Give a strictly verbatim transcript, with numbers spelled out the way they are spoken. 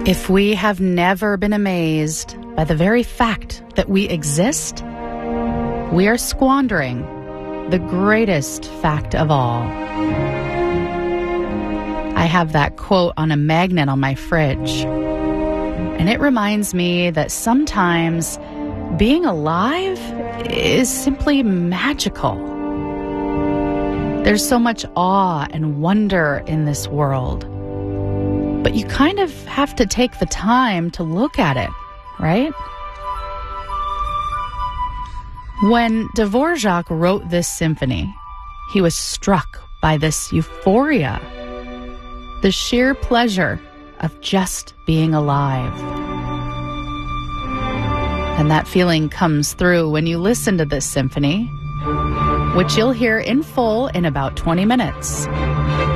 If we have never been amazed by the very fact that we exist, we are squandering the greatest fact of all. I have that quote on a magnet on my fridge, and it reminds me that sometimes being alive is simply magical. There's so much awe and wonder in this world, but you kind of have to take the time to look at it, right? When Dvorak wrote this symphony, he was struck by this euphoria, the sheer pleasure of just being alive. And that feeling comes through when you listen to this symphony, which you'll hear in full in about twenty minutes.